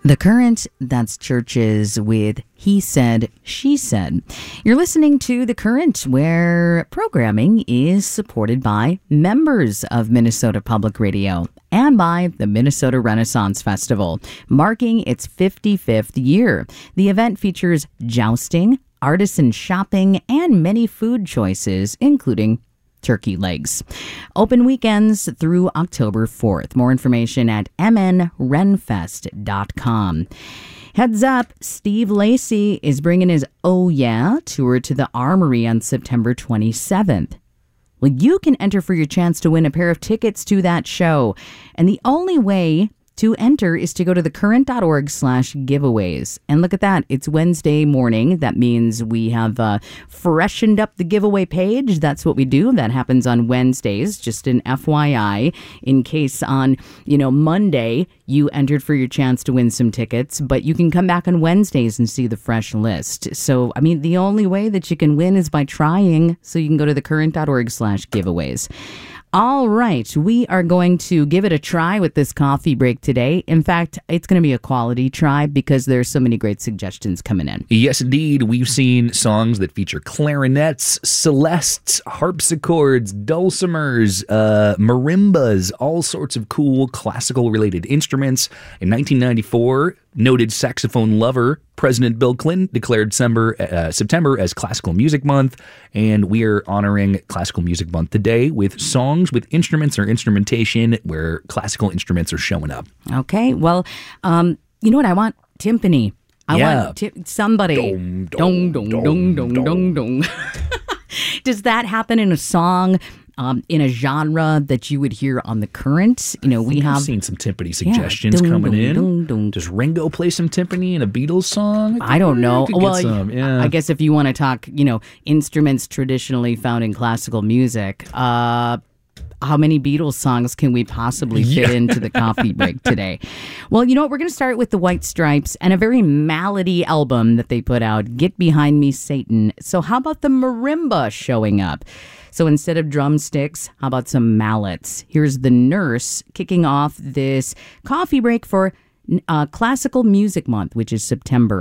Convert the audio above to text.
The Current, that's Churches with He Said, She Said. You're listening to The Current, where programming is supported by members of Minnesota Public Radio and by the Minnesota Renaissance Festival, marking its 55th year. The event features jousting, artisan shopping, and many food choices, including turkey legs. Open weekends through October 4th. More information at mnrenfest.com. Heads up, Steve Lacy is bringing his Oh Yeah tour to the Armory on September 27th. Well, you can enter for your chance to win a pair of tickets to that show. And the only way to enter is to go to thecurrent.org/giveaways. And look at that. It's Wednesday morning. That means we have freshened up the giveaway page. That's what we do. That happens on Wednesdays. Just an FYI, in case on, Monday you entered for your chance to win some tickets, but you can come back on Wednesdays and see the fresh list. So, the only way that you can win is by trying. So you can go to thecurrent.org/giveaways. All right, we are going to give it a try with this coffee break today. In fact, it's going to be a quality try because there's so many great suggestions coming in. Yes, indeed. We've seen songs that feature clarinets, celestes, harpsichords, dulcimers, marimbas, all sorts of cool classical-related instruments. In 1994, noted saxophone lover President Bill Clinton declared September as Classical Music Month, and we are honoring Classical Music Month today with songs with instruments or instrumentation where classical instruments are showing up. Okay, well, you know what? I want timpani. I want somebody. Dong, dong, dong, dong, dong, dong. Does that happen in a song? In a genre that you would hear on The Current? I've seen some timpani suggestions coming in. Does Ringo play some timpani in a Beatles song? I don't know. Well, I guess if you want to talk, instruments traditionally found in classical music, how many Beatles songs can we possibly fit into the coffee break today? Well, you know what? We're going to start with the White Stripes and a very malady album that they put out, Get Behind Me, Satan. So how about the marimba showing up? So instead of drumsticks, how about some mallets? Here's The Nurse kicking off this coffee break for Classical Music Month, which is September.